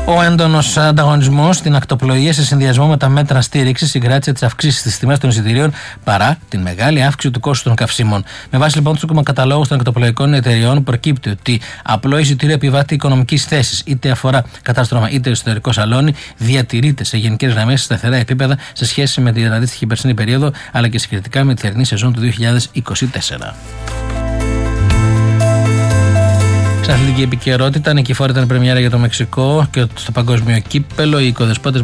Ο έντονος ανταγωνισμός στην ακτοπλοεία σε συνδυασμό με τα μέτρα στήριξης συγκράτησε τις αυξήσεις στις τιμές των εισιτηρίων παρά την μεγάλη αύξηση του κόστου των καυσίμων. Με βάση λοιπόν του καταλόγου των ακτοπλοϊκών εταιριών, προκύπτει ότι απλό εισιτήριο επιβάτη οικονομικής θέσης, είτε αφορά κατάστρωμα είτε εσωτερικό σαλόνι, διατηρείται σε γενικές γραμμές σταθερά επίπεδα σε σχέση με την αντίστοιχη περσινή περίοδο, αλλά και συγκριτικά με τη θερινή σεζόν του 2024. Αθλητική επικαιρότητα. Νικηφόρα ήταν πρεμιέρα για το Μεξικό και στο παγκόσμιο κύπελο. Οι οικοδεσπότες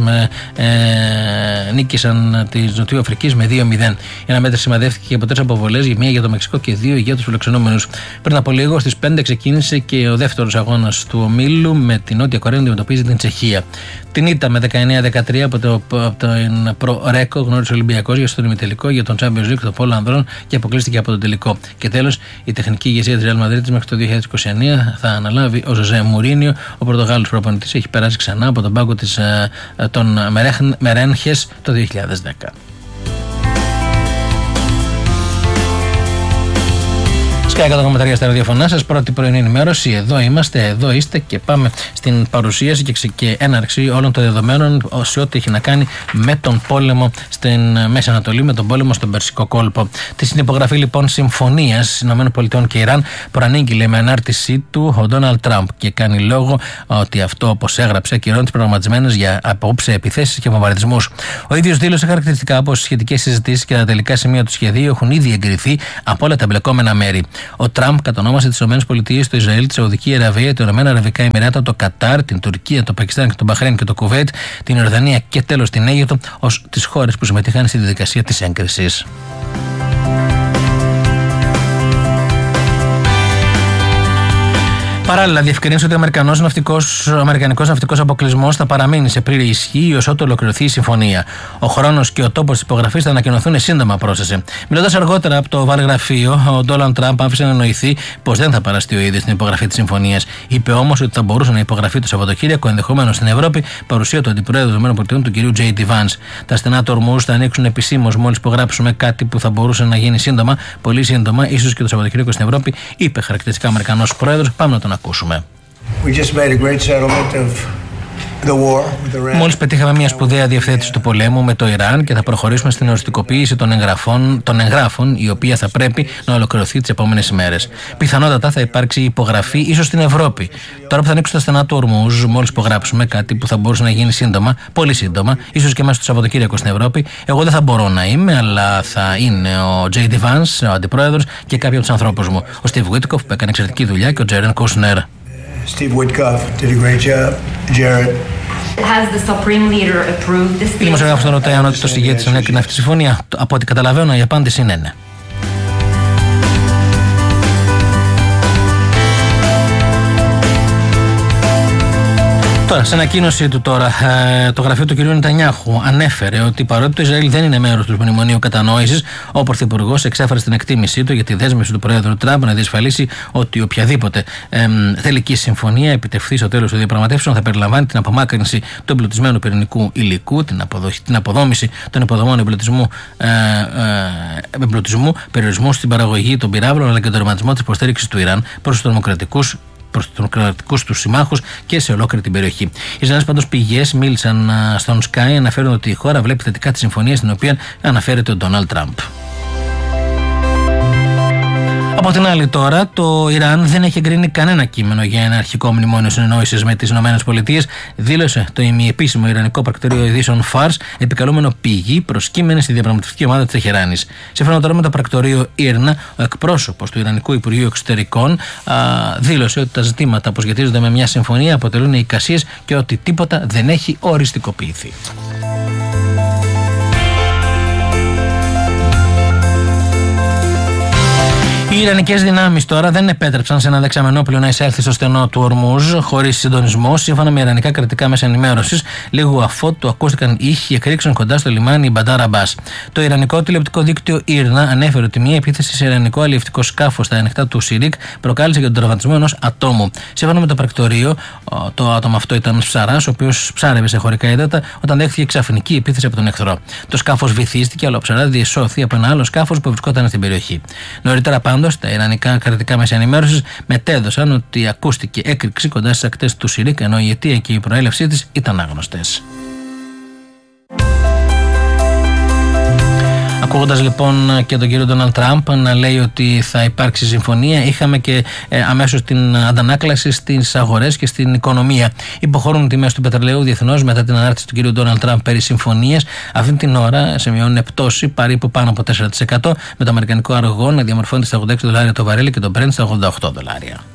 νίκησαν τη Νοτιού Αφρικής με 2-0. Η αναμέτρηση σημαδεύτηκε από 3 αποβολές, μία για το Μεξικό και 2 για τους φιλοξενούμενους. Πριν από λίγο, στις 5 ξεκίνησε και ο δεύτερος αγώνας του ομίλου, με την Νότια Κορέα να αντιμετωπίζει την Τσεχία. Την ήττα με 19-13 από τον Προ-Ρέκο γνώρισε ο Ολυμπιακός για στον ημιτελικό για τον Champions League, το Πόλο Ανδρών, και αποκλείστηκε από τον τελικό. Και τέλος, η τεχνική ηγεσία της Real Madrid μέχρι το 2029 θα αναλάβει ο Ζωζέ Μουρίνιο. Ο Πορτογάλος προπονητής έχει περάσει ξανά από τον πάγκο των Μερένχες το 2010. Sky 100,3 στα ραδιοφωνά σας, πρώτη πρωινή ενημέρωση. Εδώ είμαστε, εδώ είστε και πάμε στην παρουσίαση και έναρξη όλων των δεδομένων σε ό,τι έχει να κάνει με τον πόλεμο στην Μέση Ανατολή, με τον πόλεμο στον Περσικό κόλπο. Τη συνυπογραφή λοιπόν συμφωνίας ΗΠΑ και Ιράν προανήγγειλε με ανάρτησή του ο Ντόναλντ Τραμπ και κάνει λόγο ότι αυτό, όπως έγραψε, ακυρώνει τις προγραμματισμένες για απόψε επιθέσεις και βομβαρδισμούς. Ο ίδιος δήλωσε χαρακτηριστικά πως οι σχετικές συζητήσεις και τα τελικά σημεία του σχεδίου έχουν ήδη εγκριθεί από όλα τα εμπλεκόμενα μέρη. Ο Τραμπ κατονόμασε τις ΗΠΑ, το Ισραήλ, τη Σαουδική Αραβία, τα Ηνωμένα Αραβικά Εμιράτα, το Κατάρ, την Τουρκία, το Πακιστάν και το Μπαχρέιν και το Κουβέιτ, την Ιορδανία και τέλος την Αίγυπτο ως τις χώρες που συμμετείχαν στη διαδικασία της έγκρισης. Παράλληλα, διευκρινίζει ότι ο αμερικανικός ναυτικός αποκλεισμός θα παραμείνει σε πλήρη ισχύ ως ότου ολοκληρωθεί η συμφωνία. Ο χρόνος και ο τόπος της υπογραφής θα ανακοινωθούν σύντομα, πρόσθεσε. Μιλώντας αργότερα από το Βαλγραφείο, ο Ντόναλντ Τραμπ άφησε να εννοηθεί πως δεν θα παραστεί ο ίδιος στην υπογραφή της συμφωνίας. Είπε όμως ότι θα μπορούσε να υπογραφεί το Σαββατοκύριακο, ενδεχομένως στην Ευρώπη, παρουσία του Αντιπροέδρου των ΗΠΑ, του κ. J.D. Vance. Τα στενά του ορμούς θα ανοίξουν επισήμως μόλις υπογράψουμε κάτι που θα μπορούσε να γίνει σύντομα, πολύ σύντομα, ίσως και το Σαββατοκύριακο στην Ευρώπη, είπε χαρακτηριστικά ο Αμερικανός Πρόεδρος. Πάμε να τον ακούσουμε. Μόλις πετύχαμε μια σπουδαία διευθέτηση του πολέμου με το Ιράν και θα προχωρήσουμε στην οριστικοποίηση των εγγράφων, η οποία θα πρέπει να ολοκληρωθεί τις επόμενες ημέρες. Πιθανότατα θα υπάρξει υπογραφή, ίσως στην Ευρώπη. Τώρα που θα ανοίξουν τα στενά του ορμούς, μόλις υπογράψουμε κάτι που θα μπορούσε να γίνει σύντομα, πολύ σύντομα, ίσως και μέσα στο Σαββατοκύριακο στην Ευρώπη, εγώ δεν θα μπορώ να είμαι, αλλά θα είναι ο J.D. Vance, ο αντιπρόεδρος, και κάποιοι από τους ανθρώπους μου. Ο Steve Witkoff, που έκανε εξαιρετική δουλειά, και ο Jared Kushner. Steve Witkoff did a great job. Jared. Has the Supreme Leader approved this? Η δημοσιογράφος τον ρωτάει αν το ηγέτης ανέκρινε αυτή τη συμφωνία. Από ό,τι καταλαβαίνω, η απάντηση είναι ναι. Τώρα, σε ανακοίνωσή του το γραφείο του κ. Νετανιάχου ανέφερε ότι παρότι το Ισραήλ δεν είναι μέρος του Μνημονίου Κατανόησης, ο Πρωθυπουργός εξέφρασε την εκτίμησή του για τη δέσμευση του Προέδρου Τραμπ να διασφαλίσει ότι οποιαδήποτε τελική συμφωνία επιτευχθεί στο τέλος των διαπραγματεύσεων θα περιλαμβάνει την απομάκρυνση του εμπλουτισμένου πυρηνικού υλικού, την αποδόμηση των υποδομών εμπλουτισμού, περιορισμού στην παραγωγή των πυράβλων, αλλά και τον τερματισμό της υποστήριξης του Ιράν προς τους τρομοκρατικούς τους συμμάχους και σε ολόκληρη την περιοχή. Οι Ισραηλινές πάντως πηγές μίλησαν στον Sky, αναφέρουν ότι η χώρα βλέπει θετικά τη συμφωνία στην οποία αναφέρεται ο Ντόναλντ Τραμπ. Από την άλλη, τώρα, το Ιράν δεν έχει εγκρίνει κανένα κείμενο για ένα αρχικό μνημόνιο συνεννόησης με τις ΗΠΑ, δήλωσε το ημιεπίσημο Ιρανικό πρακτορείο ειδήσεων Fars, επικαλούμενο πηγή προσκύμενη στη διαπραγματευτική ομάδα της Τεχεράνης. Σύμφωνα τώρα με το πρακτορείο Ήρνα, ο εκπρόσωπος του Ιρανικού Υπουργείου Εξωτερικών δήλωσε ότι τα ζητήματα που σχετίζονται με μια συμφωνία αποτελούν εικασίες και ότι τίποτα δεν έχει οριστικοποιηθεί. Οι Ιρανικές δυνάμεις τώρα δεν επέτρεψαν σε ένα δεξαμενόπλιο να εισέλθει στο στενό του Ορμούζ χωρίς συντονισμό, σύμφωνα με ιρανικά κρατικά μέσα ενημέρωσης, λίγο αφότου ακούστηκαν ήχοι εκρήξεων κοντά στο λιμάνι Μπαντάρ Αμπάς. Το ιρανικό τηλεοπτικό δίκτυο Ήρνα ανέφερε ότι μια επίθεση σε ιρανικό αλλιευτικό σκάφος στα ανοιχτά του Σιρίκ προκάλεσε και τον τραυματισμό ενός ατόμου. Σύμφωνα με το πρακτορείο, το άτομο αυτό ήταν ένας ψαράς, ο οποίος ψάρευε σε χωρικά ύδατα όταν δέχθηκε ξαφνική επίθεση από τον εχθρό. Το σκάφος βυθίστηκε, αλλά ο ψαράς διεσώθη από ένα άλλο σκάφος που βρισκόταν στην περιοχή. Νωρίτερα πάντως, Πάντως, τα ιρανικά κρατικά μέσα ενημέρωσης μετέδωσαν ότι ακούστηκε έκρηξη κοντά στις ακτές του Σιρίκ, ενώ η αιτία και η προέλευσή της ήταν άγνωστες. Ακούγοντας λοιπόν και τον κύριο Ντόναλντ Τραμπ να λέει ότι θα υπάρξει συμφωνία, είχαμε και αμέσως την αντανάκλαση στις αγορές και στην οικονομία. Υποχωρούν τιμές του πετρελαίου διεθνώς μετά την ανάρτηση του κύριου Ντόναλντ Τραμπ περί συμφωνίας. Αυτή την ώρα σημειώνουν πτώση περίπου πάνω από 4%, με το αμερικανικό αργό να διαμορφώνεται στα $86 το βαρέλι και το Brent στα $88.